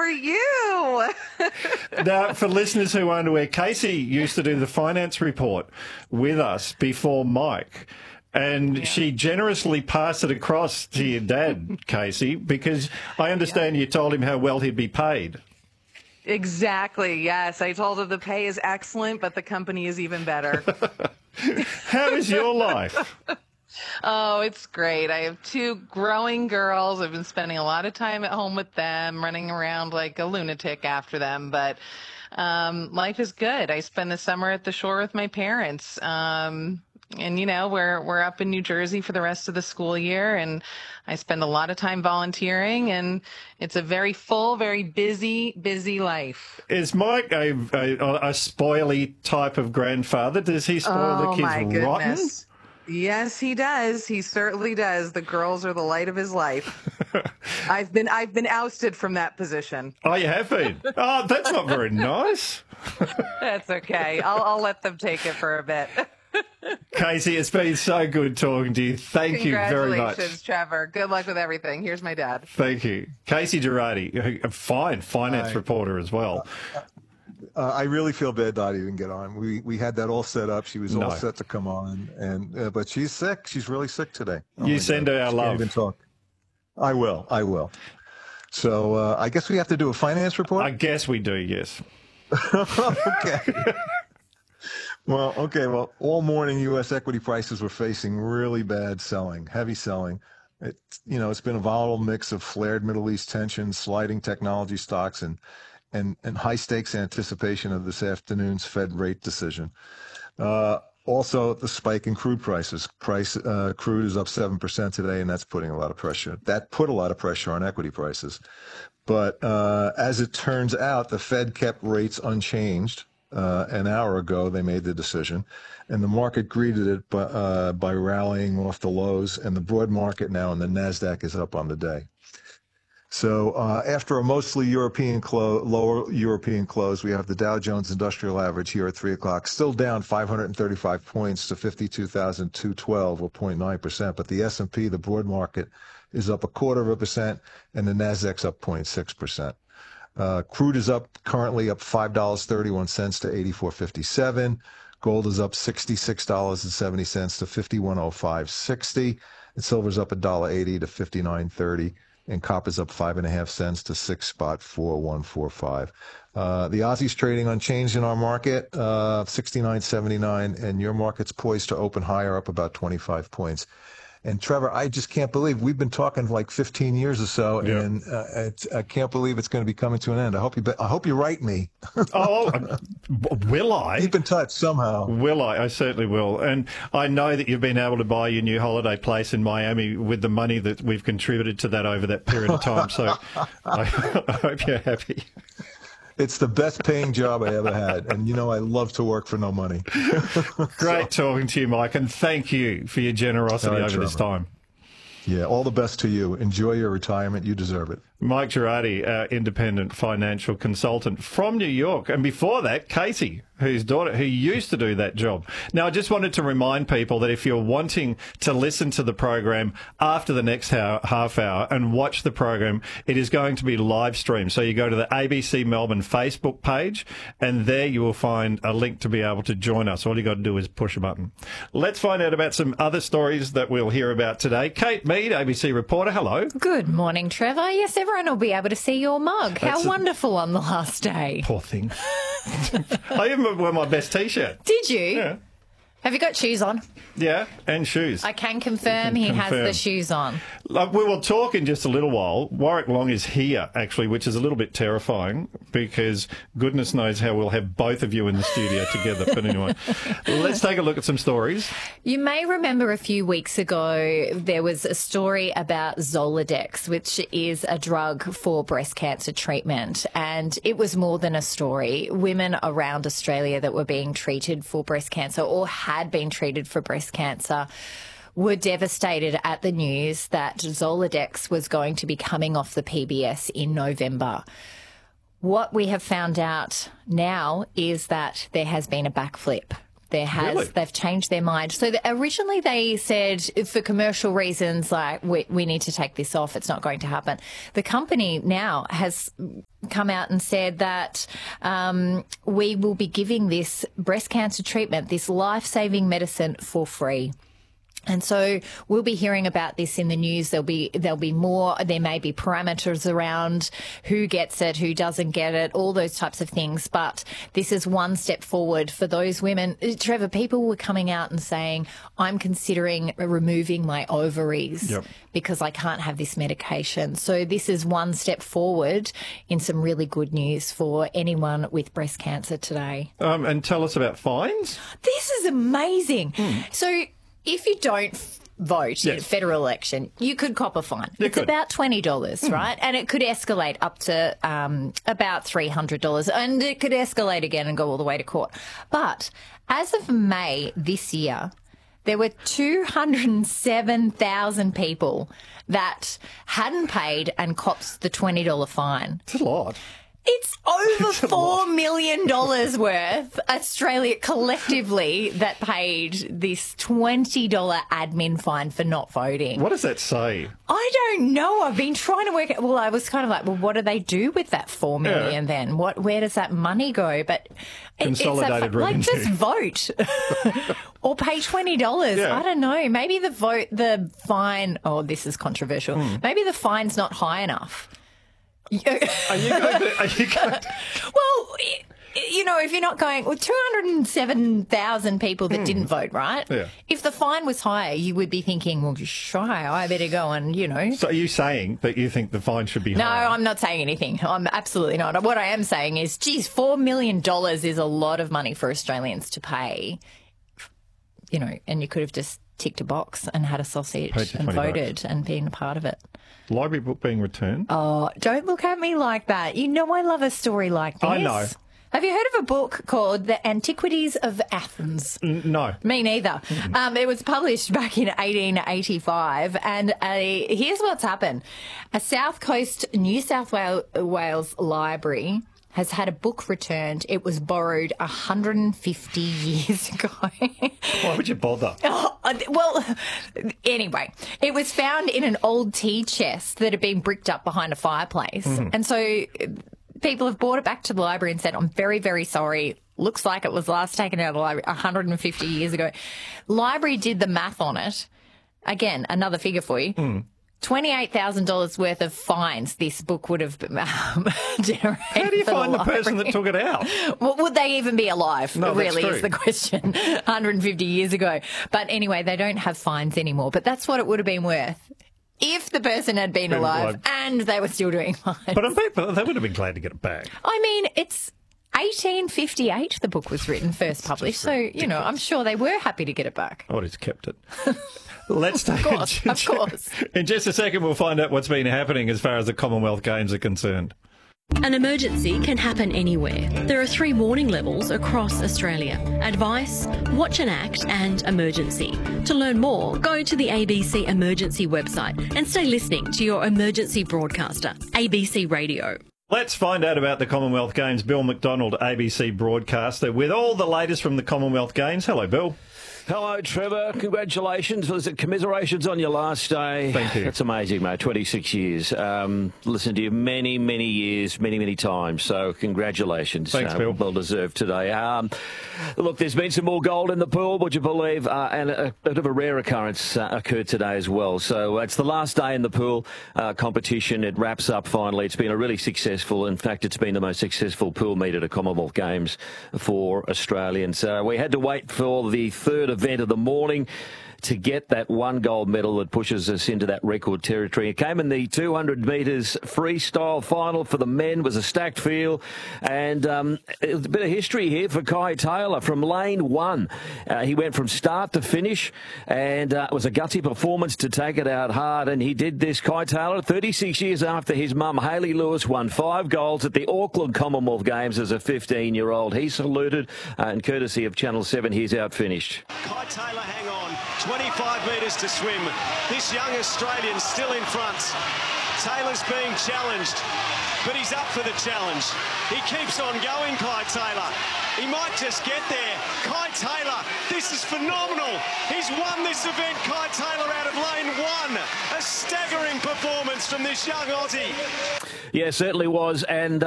you? Now, for listeners who aren't aware, Casey used to do the finance report with us before Mike. And she generously passed it across to your dad, Casey, because I understand you told him how well he'd be paid. Exactly, yes. I told her the pay is excellent, but the company is even better. How is your life? Oh, it's great. I have two growing girls. I've been spending a lot of time at home with them, running around like a lunatic after them. But life is good. I spend the summer at the shore with my parents. And, you know, we're up in New Jersey for the rest of the school year, and I spend a lot of time volunteering, and it's a very full, very busy life. Is Mike a spoily type of grandfather? Does he spoil the kids my goodness. rotten? Yes, he does. He certainly does. The girls are the light of his life. I've been ousted from that position. Oh, you have been? Oh, that's not very nice. That's okay. I'll let them take it for a bit. Casey, it's been so good talking to you. Thank you very much. Congratulations, Trevor. Good luck with everything. Here's my dad. Thank you. Casey Girardi, a fine finance reporter as well. I really feel bad Dottie didn't get on. We had that all set up. She was all set to come on, and but she's sick. She's really sick today. You send her our love. Can't even talk. I will. So I guess we have to do a finance report? I guess we do, yes. Okay. Well, all morning U.S. equity prices were facing really bad selling, heavy selling. It's been a volatile mix of flared Middle East tensions, sliding technology stocks, and high stakes anticipation of this afternoon's Fed rate decision. Also, the spike in crude prices. Crude is up 7% today, and that's putting a lot of pressure. That put a lot of pressure on equity prices. But as it turns out, the Fed kept rates unchanged. An hour ago, they made the decision, and the market greeted it by rallying off the lows, and the broad market now and the NASDAQ is up on the day. So after a mostly lower European close, we have the Dow Jones Industrial Average here at 3 o'clock, still down 535 points to 52,212, or 0.9%, but the S&P, the broad market, is up 0.25%, and the NASDAQ's up 0.6%. Crude is currently up $5.31 to 84.57. Gold is up $66.70 to 51.0560. And silver's up $1.80 to 59.30. And copper's up 5.5 cents to 6.4145. The Aussie's trading unchanged in our market, 69.79, and your market's poised to open higher, up about 25 points. And Trevor, I just can't believe we've been talking for like 15 years or so, and I can't believe it's going to be coming to an end. I hope you write me. Will I? Keep in touch somehow. Will I? I certainly will. And I know that you've been able to buy your new holiday place in Miami with the money that we've contributed to that over that period of time. So I hope you're happy. It's the best paying job I ever had. And, I love to work for no money. Great talking to you, Mike. And thank you for your generosity over Trevor. This time. Yeah, all the best to you. Enjoy your retirement. You deserve it. Mike Girardi, our independent financial consultant from New York. And before that, Casey, who used to do that job. Now, I just wanted to remind people that if you're wanting to listen to the program after the next half hour and watch the program, it is going to be live streamed. So you go to the ABC Melbourne Facebook page, and there you will find a link to be able to join us. All you got to do is push a button. Let's find out about some other stories that we'll hear about today. Kate Mead, ABC reporter. Hello. Good morning, Trevor. Yes, everyone will be able to see your mug. How wonderful on the last day. Poor thing. I even wore my best T-shirt. Did you? Yeah. Have you got shoes on? Yeah, and shoes. I can confirm he has the shoes on. We will talk in just a little while. Warwick Long is here, actually, which is a little bit terrifying because goodness knows how we'll have both of you in the studio together. But anyway, let's take a look at some stories. You may remember a few weeks ago there was a story about Zoladex, which is a drug for breast cancer treatment. And it was more than a story. Women around Australia that were being treated for breast cancer or had been treated for breast cancer were devastated at the news that Zoladex was going to be coming off the PBS in November. What we have found out now is that there has been a backflip. They've changed their mind. So originally they said for commercial reasons, like we need to take this off. It's not going to happen. The company now has come out and said that we will be giving this breast cancer treatment, this life-saving medicine, for free. And so we'll be hearing about this in the news. There'll be more. There may be parameters around who gets it, who doesn't get it, all those types of things. But this is one step forward for those women. Trevor, people were coming out and saying, I'm considering removing my ovaries because I can't have this medication. So this is one step forward in some really good news for anyone with breast cancer today. And tell us about fines. This is amazing. So if you don't vote in a federal election, you could cop a fine. It's about $20, right? And it could escalate up to about $300. And it could escalate again and go all the way to court. But as of May this year, there were 207,000 people that hadn't paid and copped the $20 fine. It's a lot. It's over $4 million worth, Australia collectively, that paid this $20 admin fine for not voting. What does that say? I don't know. I've been trying to work out. Well, I was kind of like, well, what do they do with that $4 million then? Where does that money go? But consolidated revenue. Like, just vote or pay $20. Yeah. I don't know. Maybe the fine. Oh, this is controversial. Maybe the fine's not high enough. Are you going to... Well, you know, if you're not going... Well, 207,000 people that didn't vote, right? Yeah. If the fine was higher, you would be thinking, well, shy, I better go and, you know... So are you saying that you think the fine should be No, higher? I'm not saying anything. I'm absolutely not. What I am saying is, geez, $4 million is a lot of money for Australians to pay, you know, and you could have just ticked a box and had a sausage and voted and been a part of it. Library book being returned? Oh, don't look at me like that. You know I love a story like this. I know. Have you heard of a book called The Antiquities of Athens? No. Me neither. It was published back in 1885, and here's what's happened. A South Coast New South Wales library has had a book returned. It was borrowed 150 years ago. Why would you bother? Well, anyway, it was found in an old tea chest that had been bricked up behind a fireplace. And so people have brought it back to the library and said, I'm very, very sorry. Looks like it was last taken out of the library 150 years ago. Library did the math on it. Again, another figure for you. $28,000 worth of fines this book would have generated. How do you find the person that took it out? Well, would they even be alive? No, really, that's true. is the question. 150 years ago. But anyway, they don't have fines anymore. But that's what it would have been worth if the person had been alive and they were still doing fines. But I bet they would have been glad to get it back. I mean, it's 1858 the book was written, first published. So, you know, I'm sure they were happy to get it back. I would have kept it. Let's take Of course. In just a second, we'll find out what's been happening as far as the Commonwealth Games are concerned. An emergency can happen anywhere. There are 3 warning levels across Australia: advice, watch and act, and emergency. To learn more, go to the ABC Emergency website and stay listening to your emergency broadcaster, ABC Radio. Let's find out about the Commonwealth Games. Bill McDonald, ABC broadcaster, with all the latest from the Commonwealth Games. Hello, Bill. Hello, Trevor. Congratulations. Was it commiserations on your last day? Thank you. That's amazing, mate. 26 years. Listened to you many, many years, many times. So congratulations. Thanks, Bill. Well deserved today. Look, there's been some more gold in the pool, would you believe? And a bit of a rare occurrence occurred today as well. So it's the last day in the pool competition. It wraps up finally. It's been a really successful, in fact, it's been the most successful pool meet at a Commonwealth Games for Australians. We had to wait for the third event of the morning to get that one gold medal that pushes us into that record territory. It came in the 200 metres freestyle final for the men. It was a stacked field, and a bit of history here for Kai Taylor from lane 1. He went from start to finish, and it was a gutsy performance to take it out hard, and he did this. Kai Taylor, 36 years after his mum, Hayley Lewis, won 5 golds at the Auckland Commonwealth Games as a 15-year-old. He saluted, and courtesy of Channel 7, he's out finished. Kai Taylor, hang on. 25 metres to swim. This young Australian still in front. Taylor's being challenged. but he's up for the challenge. He keeps on going, Kai Taylor. He might just get there. Kai Taylor, this is phenomenal. He's won this event, Kai Taylor, out of lane 1. A staggering performance from this young Aussie. Yeah, certainly was. And